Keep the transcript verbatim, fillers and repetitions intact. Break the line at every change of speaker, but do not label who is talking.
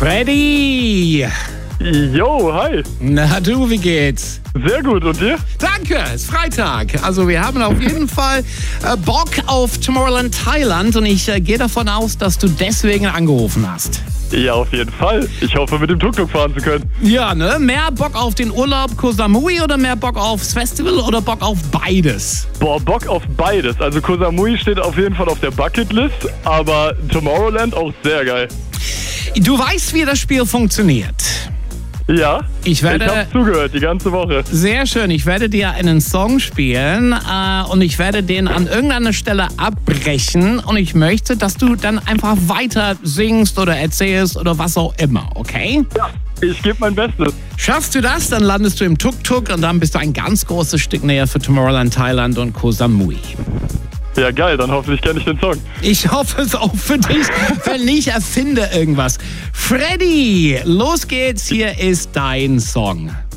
Freddy!
Jo, hi.
Na du, wie geht's?
Sehr gut, und dir?
Danke, es ist Freitag. Also wir haben auf jeden Fall äh, Bock auf Tomorrowland Thailand und ich äh, gehe davon aus, dass du deswegen angerufen hast.
Ja, auf jeden Fall. Ich hoffe, mit dem Tuk-Tuk fahren zu können.
Ja, ne? Mehr Bock auf den Urlaub Koh Samui oder mehr Bock aufs Festival oder Bock auf beides?
Boah, Bock auf beides. Also Koh Samui steht auf jeden Fall auf der Bucketlist, aber Tomorrowland auch sehr geil.
Du weißt, wie das Spiel funktioniert.
Ja,
ich, werde,
ich habe zugehört die ganze Woche.
Sehr schön. Ich werde dir einen Song spielen äh, und ich werde den an irgendeiner Stelle abbrechen und ich möchte, dass du dann einfach weiter singst oder erzählst oder was auch immer, okay?
Ja, ich gebe mein Bestes.
Schaffst du das, dann landest du im Tuk-Tuk und dann bist du ein ganz großes Stück näher für Tomorrowland Thailand und Koh Samui.
Ja, geil, dann hoffentlich kenne ich den Song.
Ich hoffe es auch für dich. Wenn nicht, erfinde irgendwas. Freddy, los geht's, hier ist dein Song.